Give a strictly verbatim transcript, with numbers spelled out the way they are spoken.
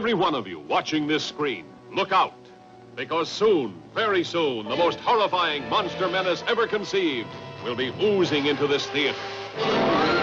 every one of you watching this screen, look out. Because soon, very soon, the most horrifying monster menace ever conceived will be oozing into this theater.